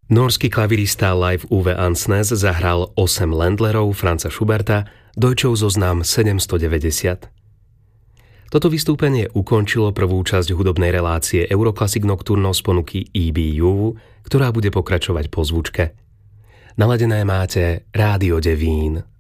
Norský klavirista Leif Ove Ansnes zahral 8 Ländlerov Franza Schuberta, Deutschov zoznam 790. Toto vystúpenie ukončilo prvú časť hudobnej relácie Euroclassic Nocturno z ponuky EBU, ktorá bude pokračovať po zvučke. Naladené máte Rádio Devín.